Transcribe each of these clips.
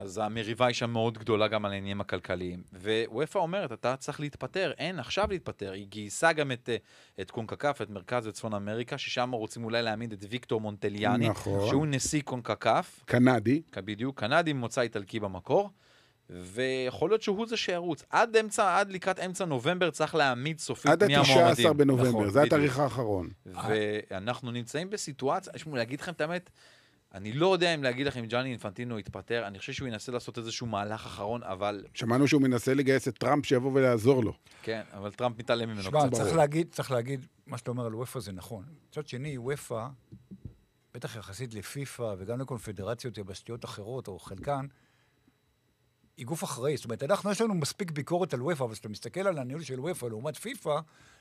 אז המריבה היא שם מאוד גדולה גם על העניינים הכלכליים. ווופא אומרת, אתה צריך להתפטר, אין עכשיו להתפטר. היא גייסה גם את קונקקף, את מרכז וצפון אמריקה, ששם רוצים אולי להעמיד את ויקטור מונטליאני, נכון. שהוא נשיא קונקקף. קנדי. בדיוק, קנדי ממוצא איטלקי במקור. ויכול להיות שהוא זה שירוץ. עד לקראת אמצע נובמבר צריך להעמיד סופית מי המועמדים. עד ה-19 בנובמבר, נכון, זה בדיוק. התאריך האחרון. ואנחנו נמצאים בסיטואציה, יש לי להגיד לכם את האמת, אני לא יודע אם להגיד לכם ג'אני אינפנטינו יתפטר, אני חושב שהוא ינסה לעשות איזשהו מהלך אחרון, אבל... שמענו שהוא מנסה לגייס את טראמפ שיבוא ולעזור לו. כן, אבל טראמפ מתעלם ממנו. שמע, צריך להגיד, מה שאתה אומר על וופא זה נכון. מצד שני, וופא, בטח יחסית לפיפא וגם לקונפדרציות יבשתיות אחרות, או חלקן, היא גוף אחראי. זאת אומרת, יש לנו מספיק ביקורת על וופא, אבל כשאתה מסתכל על הניהול של וופא לעומת פיפא,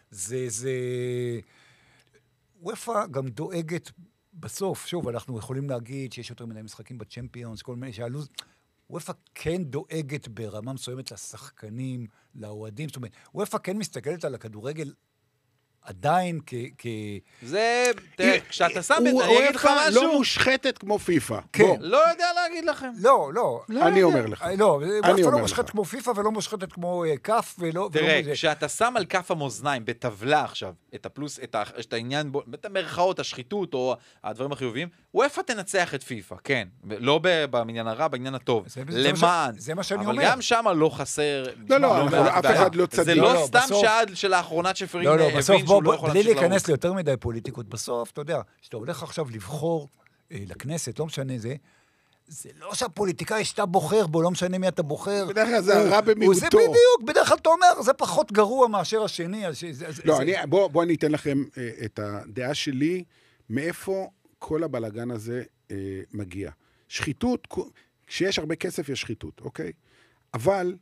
וופא גם דואגת בסוף. שוב, אנחנו יכולים להגיד שיש יותר מדי משחקים בצ'מפיונס, כל מיני שהלוז... וופא כן דואגת ברמה מסוימת לשחקנים, לאוהדים. זאת אומרת, וופא כן מסתכלת על הכדורגל עדיין זה, תראה, כשאתה שם את... אני אגיד לך משהו. לא מושחתת כמו פיפא. כן. לא יודע להגיד לכם. לא. אני אומר לך. לא, וופא לא מושחתת כמו פיפא ולא מושחתת כמו כף ולא... תראה, כשאתה שם על כף המאזניים בטבלה עכשיו, את הפלוס, את העניין, את המרכאות, השחיתות או הדברים החיוביים, וופא תנצח את פיפא, כן. לא בעניין הרע, בעניין הטוב. למען. זה מה שאני אומר. אבל גם שם לא חסר... לא, אף אחד לא צדיק. זה לא סתם שעד של האחרונת שפרין הבין שהוא לא יכול בלי להיכנס ליותר מדי פוליטיקות. בסוף, אתה יודע, שאתה הולך עכשיו לבחור לכנסת, לא משנה זה לא שהפוליטיקאי שאתה בוחר בו, לא משנה מי אתה בוחר. בדרך כלל זה הרע במיעוטו. זה בדיוק, בדרך כלל אתה אומר, זה פחות גרוע מאשר השני. לא, בוא אני אתן לכם את הדעה שלי, מאיפה כל הבלגן הזה מגיע. שחיתות, כשיש הרבה כסף יש שחיתות, אוקיי? אבל...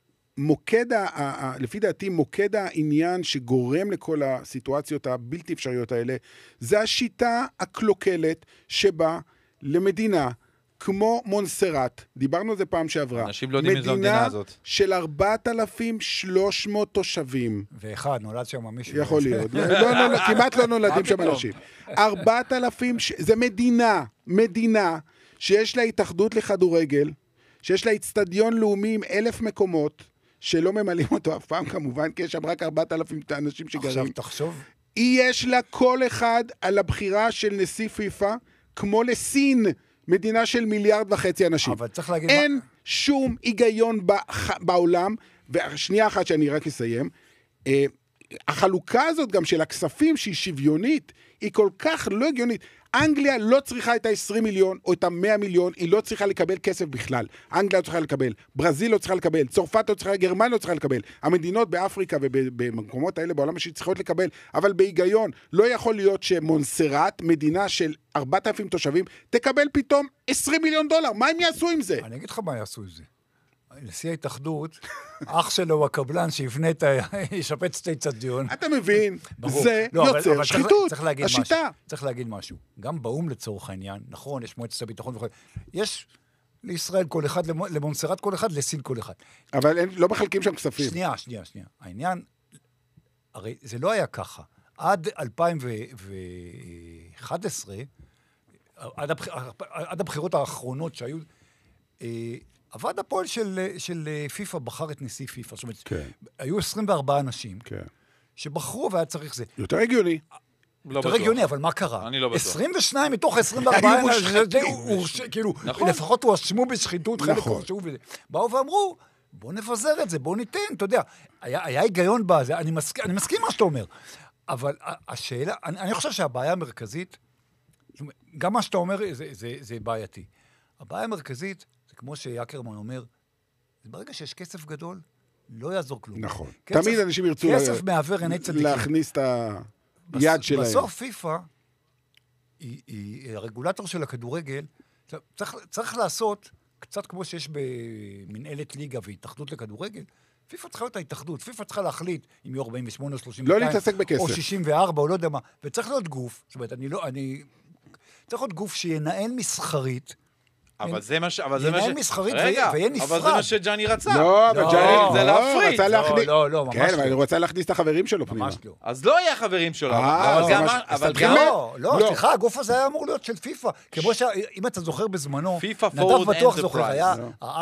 לפי דעתי, מוקד העניין שגורם לכל הסיטואציות הבלתי אפשריות האלה, זה השיטה הקלוקלת שבה למדינה כמו מונסרט, דיברנו על זה פעם שעברה, אנשים לא יודעים איזו המדינה הזאת. מדינה של 4,300 תושבים. ואחד, נולד שם מישהו. יכול להיות. כמעט לא נולדים שם אנשים. 4,000, זה מדינה שיש לה התאחדות לכדורגל, שיש לה אצטדיון לאומי עם 1,000 מקומות, שלא ממלאים אותו אף פעם כמובן, כי יש שם רק 4,000 אנשים שגרים. עכשיו תחשוב. יש לה כל אחד על הבחירה של נשיא פיפא, כמו לסין, מדינה של 1.5 מיליארד אנשים. אבל צריך להגיד אין שום היגיון בעולם, והשנייה אחת שאני רק אסיים, החלוקה הזאת גם של הכספים שהיא שוויונית, היא כל כך לא הגיונית. אנגליה לא צריכה את ה-20 מיליון או את ה-100 מיליון, היא לא צריכה לקבל כסף בכלל. אנגליה לא צריכה לקבל, ברזיל לא צריכה לקבל, צרפת לא צריכה, גרמניה לא צריכה לקבל. המדינות באפריקה ובמקומות האלה בעולם שהיא צריכות לקבל, אבל בהיגיון לא יכול להיות שמונסרט, מדינה של 4,000 תושבים, תקבל פתאום 20 מיליון דולר. מה הם יעשו עם זה? אני אגיד לך מה יעשו עם זה. נשיא ההתאחדות, אח שלו הוא הקבלן שיבנה ישפץ את האצטדיון. אתה מבין, זה יוצר שחיתות, השיטה. צריך להגיד משהו. גם באום לצורך העניין, נכון, יש מועצת הביטחון וכל... יש לישראל כל אחד, למונסרט כל אחד, לסין כל אחד. אבל לא מחלקים שם כספים. שנייה. העניין, הרי זה לא היה ככה. עד 2011, עד הבחירות האחרונות שהיו... הוועד הפועל של פיפא בחר את נשיא פיפא. זאת אומרת, היו 24 אנשים שבחרו והיה צריך זה. יותר הגיוני. יותר הגיוני, אבל מה קרה? אני לא בטוח. 22 מתוך 24 כאילו, לפחות הוא אשמו בשחיתות, חלק הורשעו וזה. באו ואמרו, בוא נפזר את זה, בוא ניתן, אתה יודע. היה היגיון בזה, אני מסכים מה שאתה אומר. אבל השאלה, אני חושב שהבעיה המרכזית, גם מה שאתה אומר זה בעייתי. הבעיה המרכזית, זה כמו שיאקרמן אומר, ברגע שיש כסף גדול, לא יעזור כלום. נכון. תמיד אנשים ירצו כסף מעבר עיני צדיקים. להכניס את היד שלהם. בסוף פיפא, היא הרגולטור של הכדורגל, צריך לעשות, קצת כמו שיש במנהלת ליגה והתאחדות לכדורגל, פיפא צריכה להיות ההתאחדות, פיפא צריכה להחליט אם יהיו 48 או 32, לא להתעסק בכסף. או 64, או לא יודע מה, וצריך להיות גוף, זאת אומרת, צריך להיות גוף שינהל מסחרית, אבל זה מה ינהל מסחרית ויהיה נפרד. אבל זה מה שג'אני רצה. לא, אבל ג'אני זה להפריד. לא, ממש לא. כן, אבל הוא רצה להכניס את החברים שלו פנימה. ממש לא. אז לא יהיה חברים שלו. אבל גם... לא, סליחה, הגוף הזה היה אמור להיות של פיפ"א. כמו שאם אתה זוכר בזמנו, פיפ"א נדב פורד בטוח זוכר, היה